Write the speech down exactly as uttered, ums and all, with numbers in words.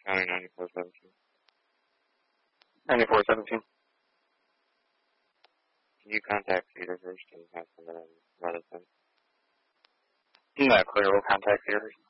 County ninety-four seventeen. ninety-four seventeen. Can you contact Cedar first and have somebody rather than? Not clear, we'll contact Cedar first.